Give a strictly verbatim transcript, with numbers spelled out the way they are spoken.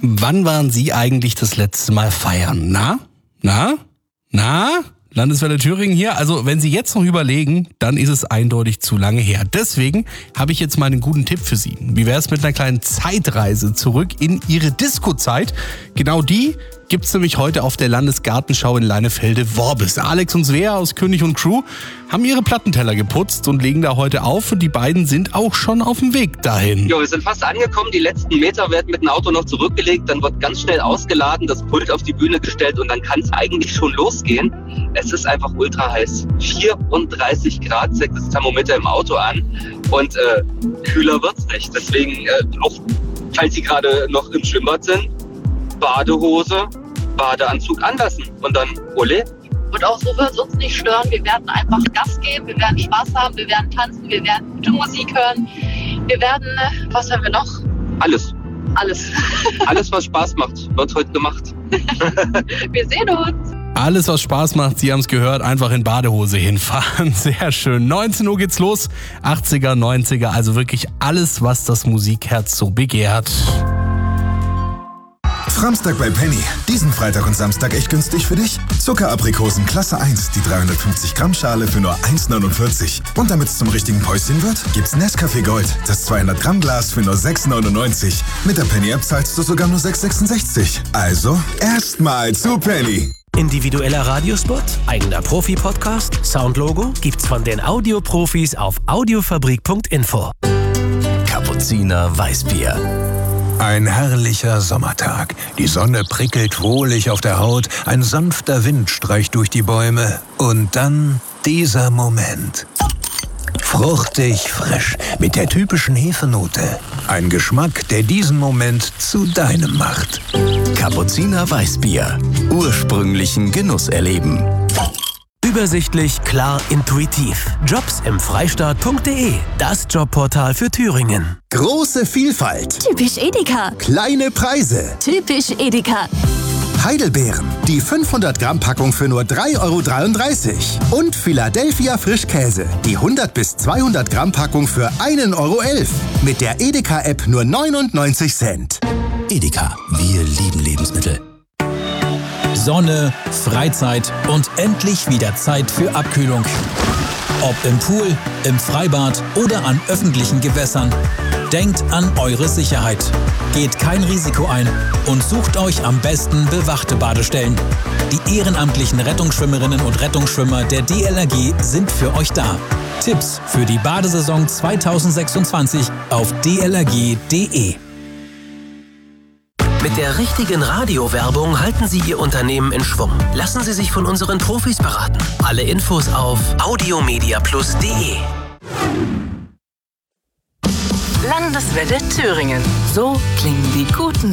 Wann waren Sie eigentlich das letzte Mal feiern? Na? Na? Na? Landeswelle Thüringen hier. Also wenn Sie jetzt noch überlegen, dann ist es eindeutig zu lange her. Deswegen habe ich jetzt mal einen guten Tipp für Sie. Wie wäre es mit einer kleinen Zeitreise zurück in Ihre Disco-Zeit? Genau die gibt's nämlich heute auf der Landesgartenschau in Leinefelde-Worbis. Alex und Svea aus König und Crew haben ihre Plattenteller geputzt und legen da heute auf. Und die beiden sind auch schon auf dem Weg dahin. Ja, wir sind fast angekommen. Die letzten Meter werden mit dem Auto noch zurückgelegt. Dann wird ganz schnell ausgeladen, das Pult auf die Bühne gestellt und dann kann es eigentlich schon losgehen. Es ist einfach ultra heiß. vierunddreißig Grad zeigt das Thermometer im Auto an und äh, kühler wird's nicht. Deswegen, äh, auch falls Sie gerade noch im Schwimmbad sind, Badehose, Badeanzug anlassen und dann ole. Und auch so wird es uns nicht stören. Wir werden einfach Gas geben, wir werden Spaß haben, wir werden tanzen, wir werden gute Musik hören. Wir werden, was haben wir noch? Alles. Alles. Alles, was Spaß macht, wird heute gemacht. Wir sehen uns. Alles, was Spaß macht, Sie haben es gehört, einfach in Badehose hinfahren. Sehr schön. neunzehn Uhr geht's los. achtziger, neunziger, also wirklich alles, was das Musikherz so begehrt. Framstag bei Penny. Diesen Freitag und Samstag echt günstig für dich. Zuckeraprikosen Klasse eins, die dreihundertfünfzig Gramm Schale für nur eins neunundvierzig. Und damit es zum richtigen Päuschen wird, gibt's Nescafé Gold, das zweihundert Gramm Glas für nur sechs neunundneunzig. Mit der Penny-App zahlst du sogar nur sechs sechsundsechzig. Also, erstmal zu Penny. Individueller Radiospot, eigener Profi-Podcast, Soundlogo gibt's von den Audioprofis auf audiofabrik punkt info. Kapuziner Weißbier. Ein herrlicher Sommertag. Die Sonne prickelt wohlig auf der Haut, ein sanfter Wind streicht durch die Bäume und dann dieser Moment. Fruchtig frisch, mit der typischen Hefenote. Ein Geschmack, der diesen Moment zu deinem macht. Kapuziner Weißbier. Ursprünglichen Genuss erleben. Übersichtlich, klar, intuitiv. Jobs im Freistaat punkt de, das Jobportal für Thüringen. Große Vielfalt. Typisch Edeka. Kleine Preise. Typisch Edeka. Heidelbeeren, die fünfhundert Gramm Packung für nur drei Euro dreiunddreißig. Und Philadelphia Frischkäse, die hundert bis zweihundert Gramm Packung für ein Euro elf. Mit der Edeka-App nur neunundneunzig Cent. Edeka, wir lieben Lebensmittel. Sonne, Freizeit und endlich wieder Zeit für Abkühlung. Ob im Pool, im Freibad oder an öffentlichen Gewässern. Denkt an eure Sicherheit. Geht kein Risiko ein und sucht euch am besten bewachte Badestellen. Die ehrenamtlichen Rettungsschwimmerinnen und Rettungsschwimmer der D L R G sind für euch da. Tipps für die Badesaison zweitausendsechsundzwanzig auf d l r g punkt de. Mit der richtigen Radiowerbung halten Sie Ihr Unternehmen in Schwung. Lassen Sie sich von unseren Profis beraten. Alle Infos auf audiomediaplus punkt de. Landeswelle Thüringen. So klingen die guten